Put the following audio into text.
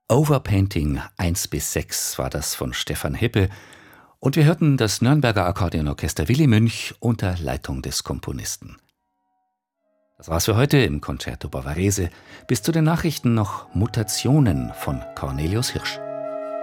Overpainting 1-6 war das von Stefan Hippe und wir hörten das Nürnberger Akkordeonorchester Willy Münch unter Leitung des Komponisten. Das war's für heute im Concerto Bavarese. Bis zu den Nachrichten noch Mutationen von Cornelius Hirsch.